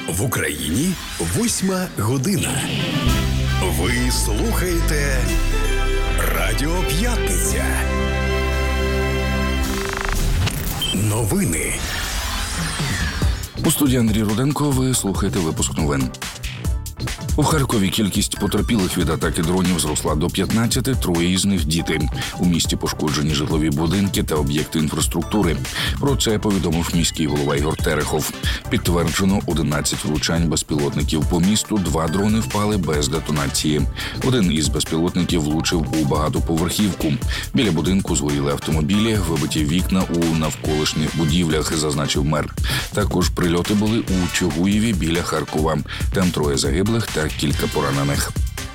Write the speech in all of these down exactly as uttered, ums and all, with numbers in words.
В Україні восьма година. Ви слухаєте Радіо П'ятниця. Новини. У студії Андрій Руденко. Ви слухаєте випуск новин. У Харкові кількість потерпілих від атаки дронів зросла до п'ятнадцяти, троє із них – діти. У місті пошкоджені житлові будинки та об'єкти інфраструктури. Про це повідомив міський голова Ігор Терехов. Підтверджено одинадцять влучань безпілотників по місту, два дрони впали без детонації. Один із безпілотників влучив у багатоповерхівку. Біля будинку згоріли автомобілі, вибиті вікна у навколишніх будівлях, зазначив мер. Також прильоти були у Чугуєві біля Харкова. Там троє загиблих та кілька поранених.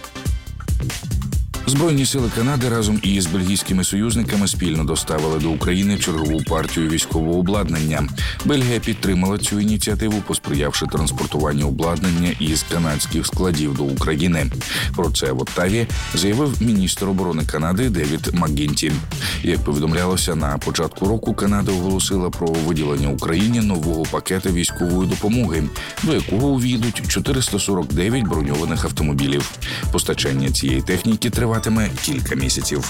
Збройні сили Канади разом із бельгійськими союзниками спільно доставили до України чергову партію військового обладнання. Бельгія підтримала цю ініціативу, посприявши транспортуванню обладнання із канадських складів до України. Про це в Оттаві заявив міністр оборони Канади Девід Макгінті. Як повідомлялося, на початку року Канада оголосила про виділення Україні нового пакета військової допомоги, до якого увійдуть чотириста сорок дев'ять броньованих автомобілів. Постачання цієї техніки триває кілька місяців.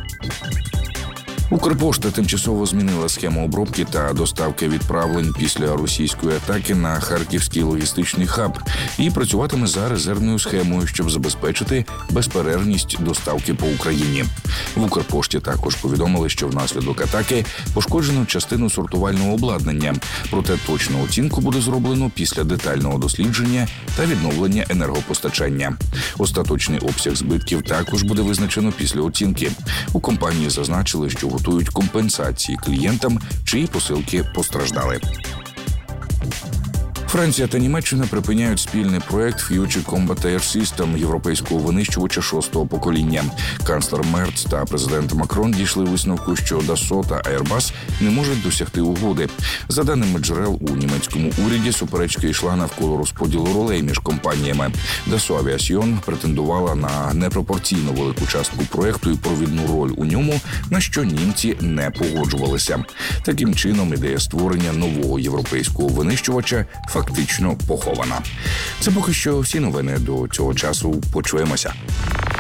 Укрпошта тимчасово змінила схему обробки та доставки відправлень після російської атаки на харківський логістичний хаб і працюватиме за резервною схемою, щоб забезпечити безперервність доставки по Україні. В Укрпошті також повідомили, що внаслідок атаки пошкоджено частину сортувального обладнання, проте точну оцінку буде зроблено після детального дослідження та відновлення енергопостачання. Остаточний обсяг збитків також буде визначено після оцінки. У компанії зазначили, що готують компенсації клієнтам, чиї посилки постраждали. Франція та Німеччина припиняють спільний проект Future Combat Air System європейського винищувача шостого покоління. Канцлер Мерц та президент Макрон дійшли висновку, що Dassault та Airbus не можуть досягти угоди. За даними джерел у німецькому уряді, суперечка йшла навколо розподілу ролей між компаніями. Dassault Aviation претендувала на непропорційно велику частку проекту і провідну роль у ньому, на що німці не погоджувалися. Таким чином, ідея створення нового європейського винищувача фактично похована. Це поки що всі новини до цього часу. Почуємося.